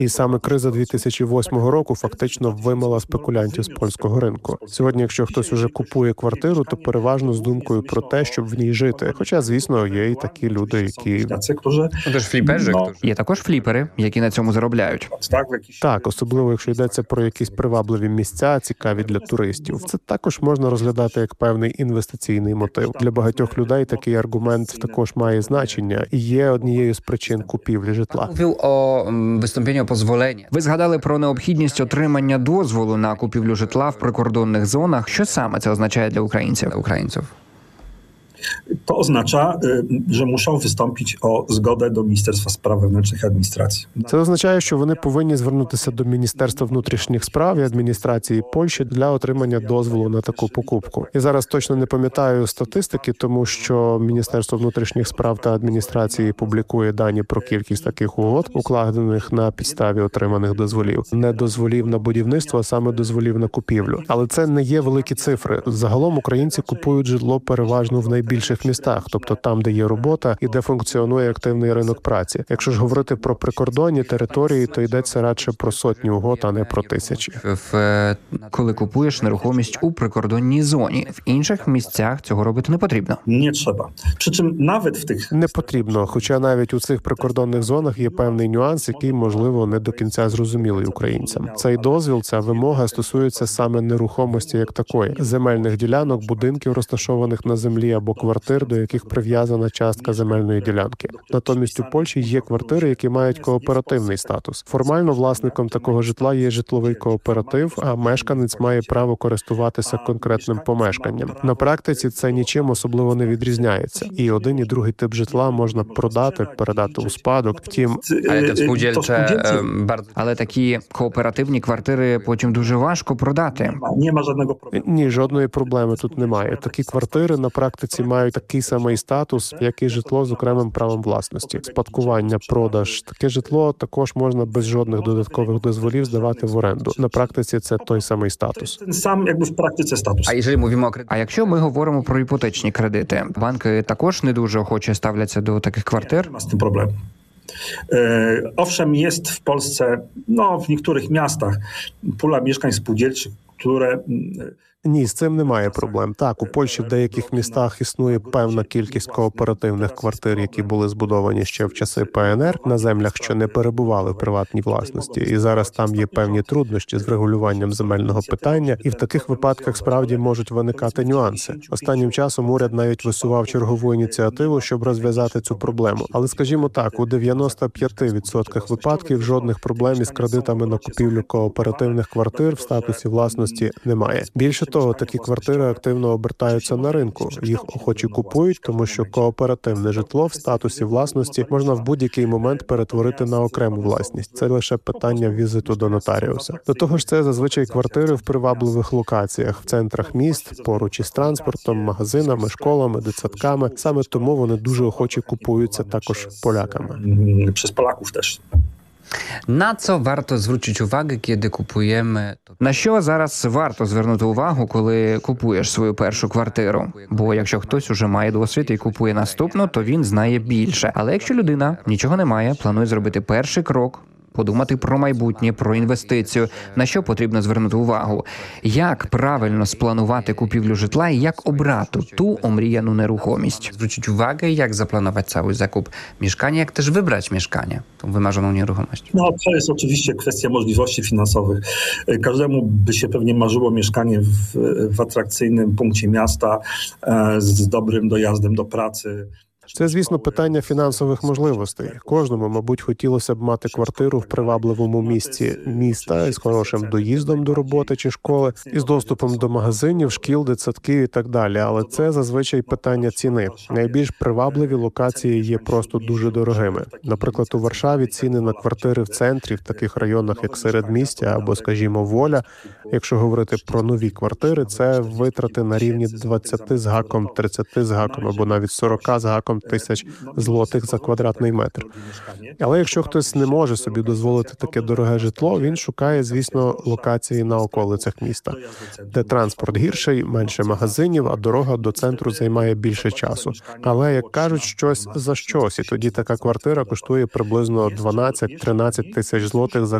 І саме криза 2008 року фактично вимила спекулянтів з польського ринку. Сьогодні, якщо хтось уже купує квартиру, то переважно з думкою про те, щоб в ній жити. Хоча, звісно, є і такі люди, які... Тож фліперзи, Є також фліпери, які на цьому заробляють. Так, особливо, якщо йдеться про якісь привабливі місця, цікаві для туристів. Це також можна розглядати як певний інвестиційний мотив. Для багатьох людей такий аргумент також має значення і є однією з причин купівлі житла. Mówił o wystąpieniu o pozwolenie. Ви згадали про необхідність отримання дозволу на купівлю житла в прикордонних зонах. Що саме це означає для українців? Ukraińców. To oznacza, że muszą wystąpić o zgodę do Ministerstwa Spraw Wewnętrznych i Administracji. Це означає, що вони повинні звернутися до Міністерства внутрішніх справ і адміністрації Польщі для отримання дозволу на таку покупку. Я зараз точно не пам'ятаю статистики, тому що Міністерство внутрішніх справ та адміністрації публікує дані про кількість таких угод, укладених на підставі отриманих дозволів. Не дозволів на будівництво, а саме дозволів на купівлю. Але це не є великі цифри. Загалом українці купують житло переважно в найбільших містах, тобто там, де є робота і де функціонує активний ринок праці. Якщо ж говорити про прикордонні території, то йдеться радше про сотні угод, а не про тисячі. Коли купуєш нерухомість у прикордонній зоні, в інших місцях цього робити не потрібно. Nie trzeba. Przy czym nawet w tych Не потрібно, хоча навіть у цих прикордонних зонах є певний нюанс, який, можливо, не до кінця зрозумілий українцям. Цей дозвіл, ця вимога стосується саме нерухомості як такої, земельних ділянок, будинків, розташованих на землі або квартир, до яких прив'язана частка земельної ділянки. Натомість у Польщі є квартири, які мають кооперативний статус. Формально власником такого житла є житловий кооператив, а мешканець має право користуватися конкретним помешканням. На практиці це нічим особливо не відрізняється. І один, і другий тип житла можна продати, передати у спадок. Втім, Ale te to spółdzielcze bardzo... Але такі кооперативні квартири потім дуже важко продати. nie ma żadnego problemu. ні, жодної проблеми тут немає. Такі квартири на практиці мають такий самий статус, як і житло з окремим правом власності. Спадкування, продаж. Таке житло також можна без жодних додаткових дозволів здавати в оренду. На практиці це той самий статус. Ten sam jakby w praktyce status. A jeżeli mówimy o kredytach, А якщо ми говоримо про іпотечні кредити, банки також не дуже охоче ставляться до таких квартир. Nie ma z tym problemu. Owszem, jest w Polsce, w niektórych miastach pula mieszkań spółdzielczych, które Ні, з цим немає проблем. Так, у Польщі в деяких містах існує певна кількість кооперативних квартир, які були збудовані ще в часи ПНР на землях, що не перебували в приватній власності. І зараз там є певні труднощі з врегулюванням земельного питання, і в таких випадках справді можуть виникати нюанси. Останнім часом уряд навіть висував чергову ініціативу, щоб розв'язати цю проблему. Але, скажімо так, у 95% випадків жодних проблем із кредитами на купівлю кооперативних квартир в статусі власності немає. Більше того, такі квартири активно обертаються на ринку. Їх охочі купують, тому що кооперативне житло в статусі власності можна в будь-який момент перетворити на окрему власність. Це лише питання візиту до нотаріуса. До того ж, це зазвичай квартири в привабливих локаціях, в центрах міст, поруч із транспортом, магазинами, школами, дитсадками. Саме тому вони дуже охоче купуються також поляками. Przez Polaków też. na co warto zwrócić uwagę, kiedy kupujemy? На що зараз варто звернути увагу, коли купуєш свою першу квартиру? Бо якщо хтось уже має досвід і купує наступну, то він знає більше. Але якщо людина нічого не має, планує зробити перший крок, подумати про майбутнє, про інвестицію, на що потрібно звернути увагу, як правильно спланувати купівлю житла і як обрати ту омріяну нерухомість. Zwrócić uwagę, jak zaplanować cały zakup mieszkania, jak też wybrać mieszkanie, tą wymarzoną nieruchomość. To jest oczywiście kwestia możliwości finansowych. Każdemu by się pewnie marzyło mieszkanie w atrakcyjnym punkcie miasta z dobrym dojazdem do pracy. Це, звісно, питання фінансових можливостей. Кожному, мабуть, хотілося б мати квартиру в привабливому місці міста із хорошим доїздом до роботи чи школи, із доступом до магазинів, шкіл, дитсадків і так далі. Але це зазвичай питання ціни. Найбільш привабливі локації є просто дуже дорогими. Наприклад, у Варшаві ціни на квартири в центрі, в таких районах, як Середмістя або, скажімо, Воля, якщо говорити про нові квартири, це витрати на рівні 20 з гаком, 30 з гаком або навіть 40 з гаком тисяч злотих за квадратний метр. Але якщо хтось не може собі дозволити таке дороге житло, він шукає, звісно, локації на околицях міста, де транспорт гірший, менше магазинів, а дорога до центру займає більше часу. Але, як кажуть, щось за щось, і тоді така квартира коштує приблизно 12-13 тисяч злотих за